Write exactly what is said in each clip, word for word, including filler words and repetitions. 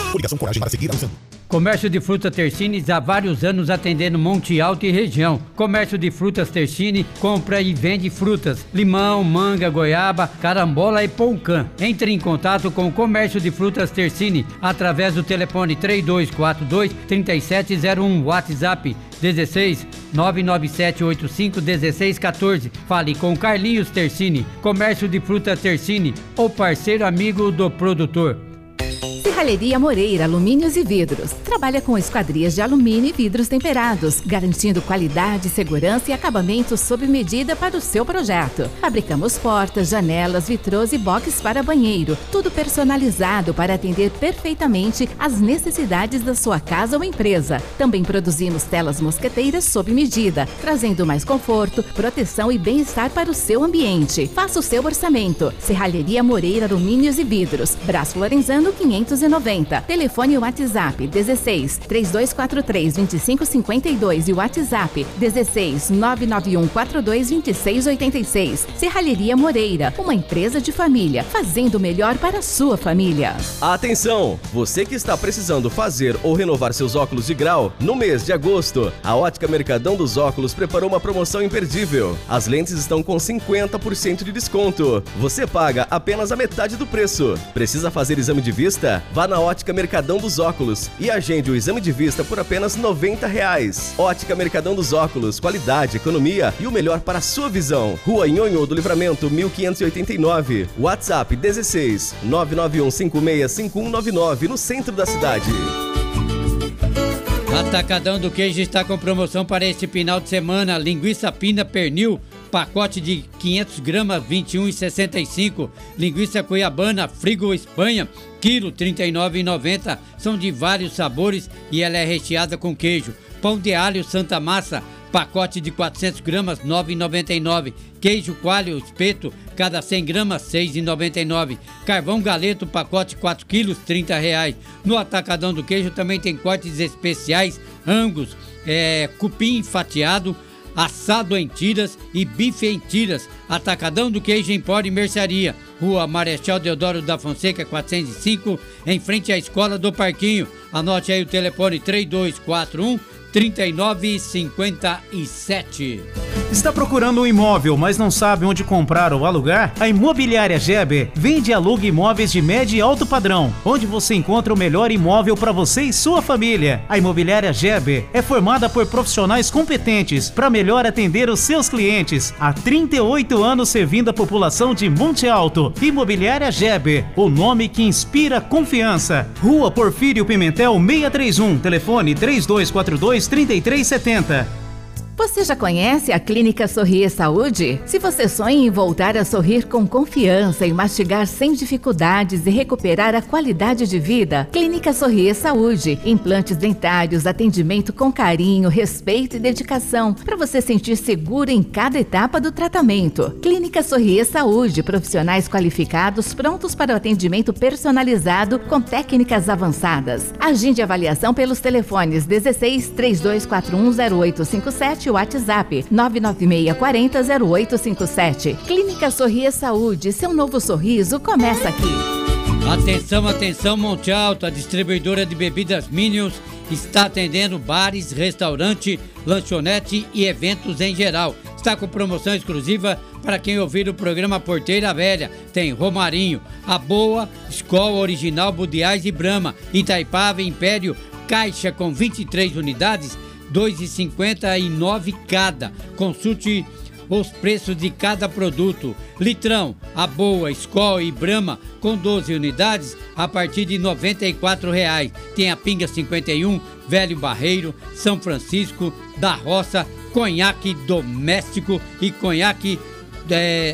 Coligação Coragem para seguir avançando. Comércio de frutas Tersini há vários anos atendendo Monte Alto e região. Comércio de frutas Tersini compra e vende frutas, limão, manga, goiaba, carambola e poucã. Entre em contato com o Comércio de frutas Tersini através do telefone três dois quatro dois, três sete zero um, WhatsApp dezesseis, nove nove sete oito cinco, dezesseis quatorze. Fale com Carlinhos Tersini. Comércio de frutas Tersini, o parceiro amigo do produtor. Serralheria Moreira Alumínios e Vidros. Trabalha com esquadrias de alumínio e vidros temperados, garantindo qualidade, segurança e acabamento sob medida para o seu projeto. Fabricamos portas, janelas, vitrôs e box para banheiro. Tudo personalizado para atender perfeitamente às necessidades da sua casa ou empresa. Também produzimos telas mosqueteiras sob medida, trazendo mais conforto, proteção e bem-estar para o seu ambiente. Faça o seu orçamento. Serralheria Moreira Alumínios e Vidros. Brás Florenzano quinhentos e noventa. Telefone e WhatsApp dezesseis, três dois quatro três, dois cinco cinco dois e WhatsApp dezesseis, nove nove um quatro dois, dois seis oito seis. Serralheria Moreira, uma empresa de família, fazendo o melhor para a sua família. Atenção! Você que está precisando fazer ou renovar seus óculos de grau, no mês de agosto, a Ótica Mercadão dos Óculos preparou uma promoção imperdível. As lentes estão com cinquenta por cento de desconto. Você paga apenas a metade do preço. Precisa fazer exame de vista? Vá na Ótica Mercadão dos Óculos e agende o exame de vista por apenas noventa reais. Ótica Mercadão dos Óculos, qualidade, economia e o melhor para a sua visão. Rua Nhonhô do Livramento, mil quinhentos e oitenta e nove. WhatsApp dezesseis, nove nove um cinco seis cinco um nove nove, no centro da cidade. Atacadão do Queijo está com promoção para este final de semana. Linguiça pina pernil, pacote de quinhentas gramas, vinte e um reais e sessenta e cinco centavos. Linguiça cuiabana, frigo Espanha, quilo, trinta e nove reais e noventa centavos. São de vários sabores e ela é recheada com queijo. Pão de alho Santa Massa, pacote de quatrocentas gramas, nove reais e noventa e nove centavos. Queijo coalho espeto, cada cem gramas, seis reais e noventa e nove centavos. Carvão galeto, pacote quatro quilos, trinta reais. No Atacadão do Queijo também tem cortes especiais, angus, é, cupim fatiado, assado em tiras e bife em tiras. Atacadão do Queijo Empório e Mercearia, Rua Marechal Deodoro da Fonseca quatrocentos e cinco, em frente à Escola do Parquinho. Anote aí o telefone três dois quatro um, trinta e nove cinquenta e sete. Está procurando um imóvel, mas não sabe onde comprar ou alugar? A Imobiliária Geber vende e aluga imóveis de médio e alto padrão, onde você encontra o melhor imóvel para você e sua família. A Imobiliária Geber é formada por profissionais competentes para melhor atender os seus clientes. Há trinta e oito anos servindo a população de Monte Alto. Imobiliária Geber, o nome que inspira confiança. Rua Porfírio Pimentel seiscentos e trinta e um, telefone três dois quatro dois, três três sete zero. Você já conhece a Clínica Sorrir Saúde? Se você sonha em voltar a sorrir com confiança e mastigar sem dificuldades e recuperar a qualidade de vida, Clínica Sorrir Saúde. Implantes dentários, atendimento com carinho, respeito e dedicação, para você sentir seguro em cada etapa do tratamento. Clínica Sorrir Saúde, profissionais qualificados prontos para o atendimento personalizado com técnicas avançadas. Agende avaliação pelos telefones dezesseis, três dois quatro um, zero oito cinco sete, WhatsApp nove nove seis quatro zero, zero oito cinco sete. Clínica Sorrir Saúde, seu novo sorriso começa aqui. Atenção, atenção, Monte Alto, a distribuidora de bebidas Minions está atendendo bares, restaurante, lanchonete e eventos em geral. Está com promoção exclusiva para quem ouvir o programa Porteira Velha. Tem Romarinho, A Boa, Skol Original, Budiais e Brahma, Itaipava, Império, caixa com vinte e três unidades, dois reais e cinquenta e nove centavos cada. Consulte os preços de cada produto. Litrão, A Boa, Skol e Brahma com doze unidades a partir de noventa e quatro reais. Tem a Pinga cinquenta e um, Velho Barreiro, São Francisco, da Roça, conhaque doméstico e conhaque é,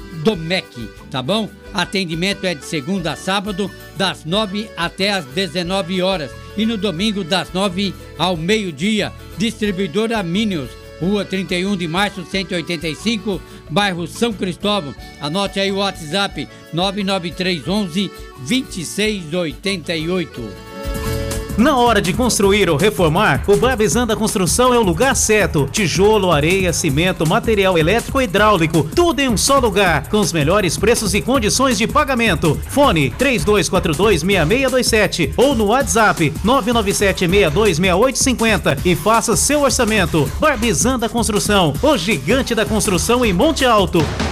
Domec, tá bom? Atendimento é de segunda a sábado, das nove até as dezenove horas e no domingo das nove ao meio-dia. Distribuidora Minions, Rua trinta e um de março, cento e oitenta e cinco, bairro São Cristóvão. Anote aí o WhatsApp nove nove três um um, dois seis oito oito. Na hora de construir ou reformar, o Barbizan da Construção é o lugar certo. Tijolo, areia, cimento, material elétrico e hidráulico, tudo em um só lugar, com os melhores preços e condições de pagamento. Fone três dois quatro dois, seis seis dois sete ou no WhatsApp nove nove sete, seis dois seis oito cinco zero e faça seu orçamento. Barbizan da Construção, o gigante da construção em Monte Alto.